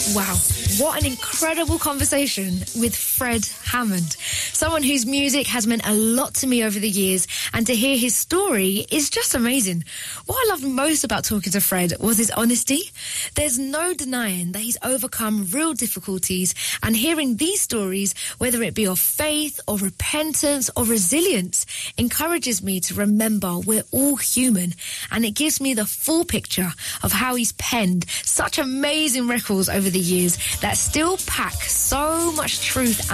Wow, what an incredible conversation with Fred Hammond, someone whose music has meant a lot to me over the years, and to hear his story is just amazing. What I loved most about talking to Fred was his honesty. There's no denying that he's overcome real difficulties, and hearing these stories, whether it be of faith or repentance or resilience, encourages me to remember we're all human, and it gives me the full picture of how he's penned such amazing records over the years that still pack so much truth